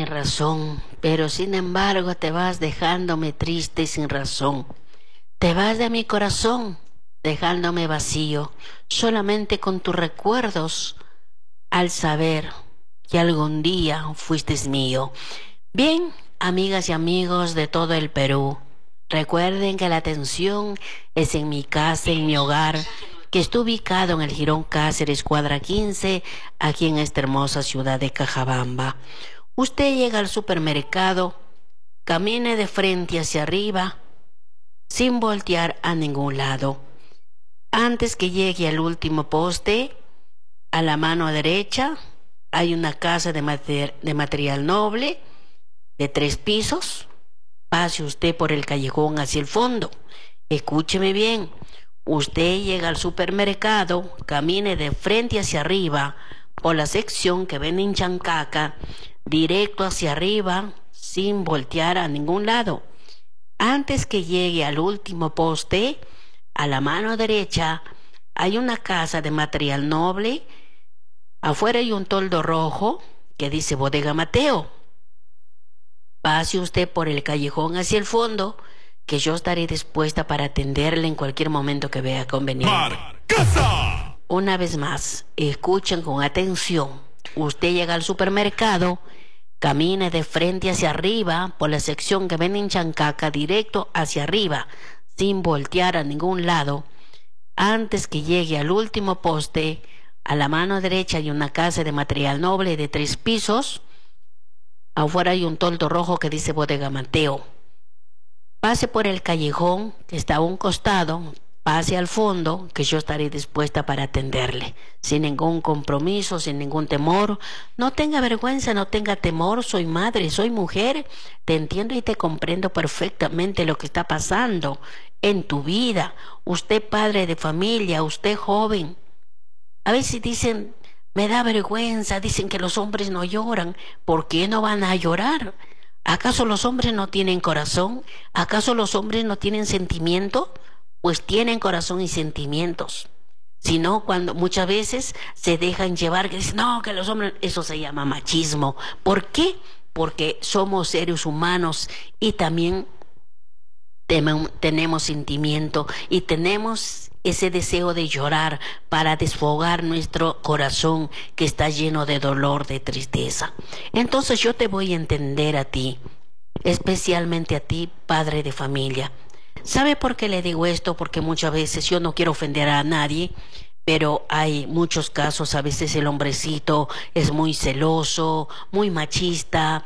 razón, pero sin embargo te vas dejándome triste y sin razón. Te vas de mi corazón, dejándome vacío, solamente con tus recuerdos, al saber que algún día fuiste mío. Bien, amigas y amigos de todo el Perú, recuerden que la atención es en mi casa, en mi hogar, que está ubicado en el Jirón Cáceres, cuadra 15, aquí en esta hermosa ciudad de Cajabamba. Usted llega al supermercado, camine de frente hacia arriba, sin voltear a ningún lado. Antes que llegue al último poste, a la mano derecha, hay una casa de material noble, de 3 pisos. Pase usted por el callejón hacia el fondo. Escúcheme bien. Usted llega al supermercado, camine de frente hacia arriba, por la sección que ven en Chancaca, directo hacia arriba, sin voltear a ningún lado. Antes que llegue al último poste, a la mano derecha, hay una casa de material noble. Afuera hay un toldo rojo que dice Bodega Mateo. Pase usted por el callejón hacia el fondo, que yo estaré dispuesta para atenderle en cualquier momento que vea conveniente. ¡Marcasa! Una vez más, escuchen con atención. Usted llega al supermercado, camine de frente hacia arriba, por la sección que ven en Chancaca, directo hacia arriba, sin voltear a ningún lado. Antes que llegue al último poste, a la mano derecha hay una casa de material noble de 3 pisos. Afuera hay un toldo rojo que dice Bodega Mateo. Pase por el callejón que está a un costado, pase al fondo, que yo estaré dispuesta para atenderle, sin ningún compromiso, sin ningún temor. No tenga vergüenza, no tenga temor. Soy madre, soy mujer, te entiendo y te comprendo perfectamente lo que está pasando en tu vida. Usted padre de familia, usted joven. A veces dicen, me da vergüenza, dicen que los hombres no lloran. ¿Por qué no van a llorar? ¿Acaso los hombres no tienen corazón? ¿Acaso los hombres no tienen sentimiento? Pues tienen corazón y sentimientos. Sino cuando muchas veces se dejan llevar, que dicen, no, que los hombres, eso se llama machismo. ¿Por qué? Porque somos seres humanos y también tenemos sentimiento y tenemos ese deseo de llorar para desfogar nuestro corazón que está lleno de dolor, de tristeza. Entonces yo te voy a entender a ti, especialmente a ti, padre de familia. ¿Sabe por qué le digo esto? Porque muchas veces yo no quiero ofender a nadie, pero hay muchos casos, a veces el hombrecito es muy celoso, muy machista,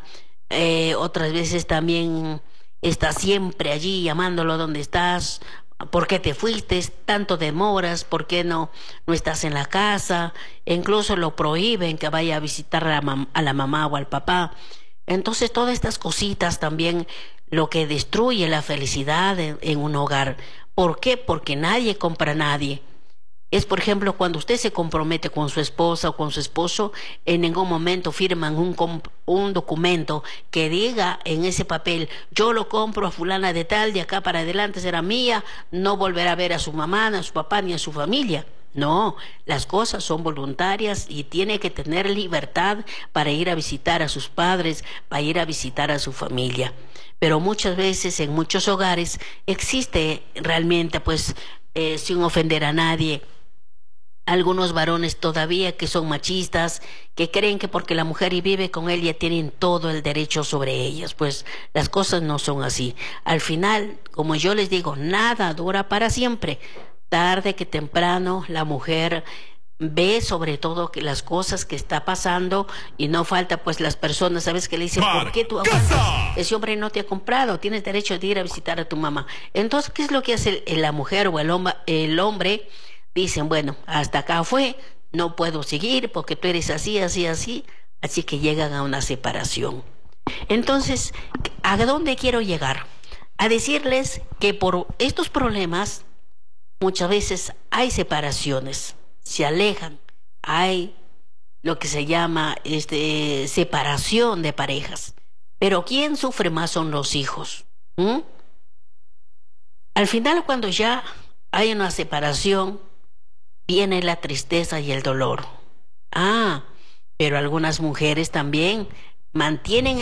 otras veces también está siempre allí llamándolo donde estás. ¿Por qué te fuiste? ¿Tanto demoras? ¿Por qué no estás en la casa? Incluso lo prohíben que vaya a visitar a la mamá o al papá. Entonces todas estas cositas también lo que destruye la felicidad en un hogar. ¿Por qué? Porque nadie compra a nadie. Es, por ejemplo, cuando usted se compromete con su esposa o con su esposo, en ningún momento firman un documento que diga en ese papel, yo lo compro a fulana de tal, de acá para adelante será mía, no volverá a ver a su mamá, a su papá ni a su familia. No, las cosas son voluntarias y tiene que tener libertad para ir a visitar a sus padres, para ir a visitar a su familia. Pero muchas veces en muchos hogares existe realmente, pues, sin ofender a nadie, algunos varones todavía que son machistas, que creen que porque la mujer vive con él ya tienen todo el derecho sobre ellas. Pues las cosas no son así. Al final, como yo les digo, nada dura para siempre. Tarde que temprano la mujer ve sobre todo que las cosas que está pasando y no falta pues las personas, ¿sabes? Que le dicen, ¿por qué tú aguantas? Ese hombre no te ha comprado, tienes derecho de ir a visitar a tu mamá. Entonces, ¿qué es lo que hace la mujer o el hombre? Dicen, bueno, hasta acá fue, no puedo seguir porque tú eres así, así, así. Así que llegan a una separación. Entonces, ¿a dónde quiero llegar? A decirles que por estos problemas muchas veces hay separaciones, se alejan, hay lo que se llama separación de parejas. Pero ¿quién sufre más son los hijos? Al final, cuando ya hay una separación, viene la tristeza y el dolor. Pero algunas mujeres también mantienen